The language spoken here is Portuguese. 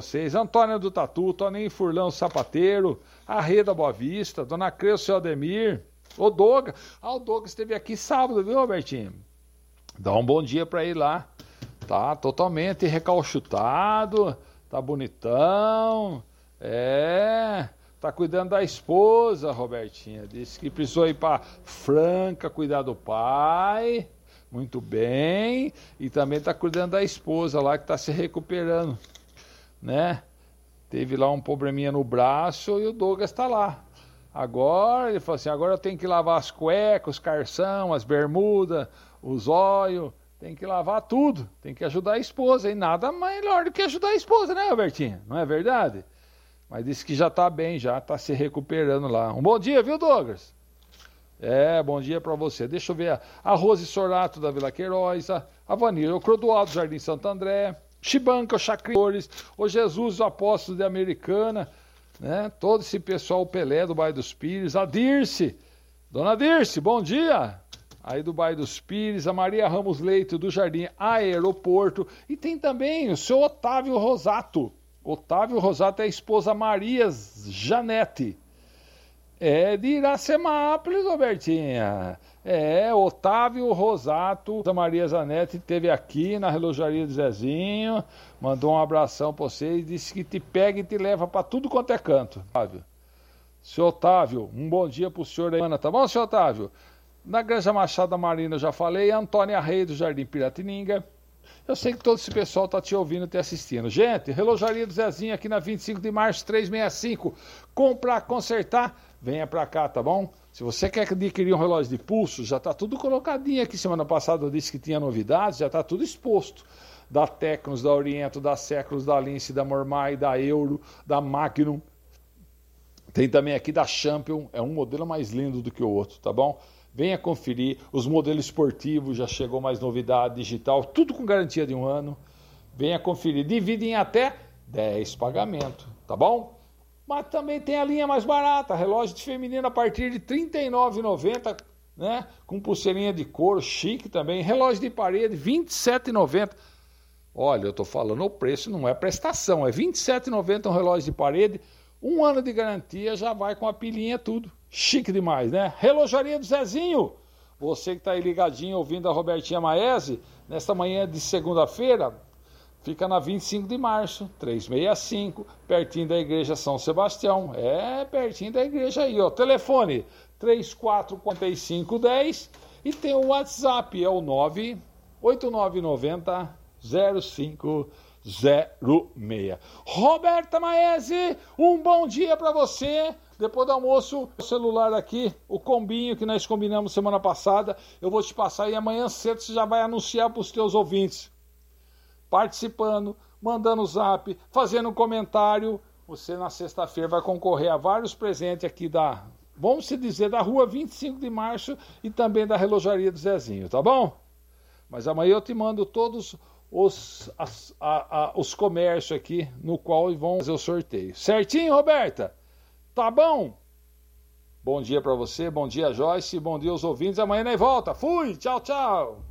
vocês. Antônia do Tatu, Toninho Furlão Sapateiro, a Reda Boa Vista, Dona Creuza, seu Ademir, o Douglas. O Douglas esteve aqui sábado, viu, Robertinho? Dá um bom dia pra ele lá. Tá totalmente recalchutado, tá bonitão. Tá cuidando da esposa, Robertinha. Disse que precisou ir pra Franca cuidar do pai. Muito bem. E também tá cuidando da esposa lá que tá se recuperando, né? Teve lá um probleminha no braço e o Douglas tá lá. Agora, ele falou assim, agora eu tenho que lavar as cuecas, os carção, as bermudas, os olhos. Tem que lavar tudo. Tem que ajudar a esposa. E nada melhor do que ajudar a esposa, né, Robertinha? Não é verdade? Mas disse que já tá bem, já tá se recuperando lá. Um bom dia, viu, Douglas? Bom dia para você. Deixa eu ver a Rose Sorato da Vila Queiroz, a Vanilla, o Crodual do Jardim Santo André, Chibanca, o Chacritores, o Jesus, o Apóstolo de Americana, né? Todo esse pessoal, o Pelé do Bairro dos Pires, a Dirce, Dona Dirce, bom dia! Aí do Bairro dos Pires, a Maria Ramos Leite do Jardim Aeroporto, e tem também o seu Otávio Rosato. Otávio Rosato é a esposa Maria Janete. De Iracemápolis, Robertinha. Otávio Rosato, da Maria Janete, esteve aqui na relojaria do Zezinho, mandou um abração pra você e disse que te pega e te leva pra tudo quanto é canto. Otávio. Seu Otávio, um bom dia pro senhor aí, tá bom, seu Otávio? Na Granja Machado da Marina eu já falei, Antônia Rei do Jardim Piratininga. Eu sei que todo esse pessoal tá te ouvindo e te assistindo. Gente, relojaria do Zezinho aqui na 25 de março, 365. Comprar, consertar, venha pra cá, tá bom? Se você quer adquirir um relógio de pulso, já tá tudo colocadinho aqui. Semana passada eu disse que tinha novidades, já tá tudo exposto. Da Tecnos, da Oriento, da Séculos, da Lince, da Mormai, da Euro, da Magnum. Tem também aqui da Champion, é um modelo mais lindo do que o outro, tá bom? Venha conferir, os modelos esportivos, já chegou mais novidade, digital, tudo com garantia de 1 ano. Venha conferir, divide em até 10 pagamentos, tá bom? Mas também tem a linha mais barata, relógio de feminino a partir de R$ 39,90, né? Com pulseirinha de couro, chique também, relógio de parede, R$ 27,90. Olha, eu tô falando o preço, não é prestação, é R$ 27,90 um relógio de parede, 1 ano de garantia, já vai com a pilinha tudo. Chique demais, né? Relojaria do Zezinho. Você que está aí ligadinho ouvindo a Robertinha Maese, nesta manhã de segunda-feira, fica na 25 de março, 365, pertinho da Igreja São Sebastião. Pertinho da igreja aí, ó. Telefone 344510 e tem o WhatsApp, é o 98990 0506. Roberta Maese, um bom dia para você. Depois do almoço, o celular aqui, o combinho que nós combinamos semana passada, eu vou te passar e amanhã cedo você já vai anunciar para os teus ouvintes. Participando, mandando zap, fazendo um comentário. Você na sexta-feira vai concorrer a vários presentes aqui vamos se dizer, da rua 25 de março e também da relojaria do Zezinho, tá bom? Mas amanhã eu te mando todos os comércios aqui no qual vão fazer o sorteio. Certinho, Roberta? Tá bom? Bom dia pra você, bom dia, Joyce, bom dia aos ouvintes. Amanhã nós volta. Fui, tchau, tchau.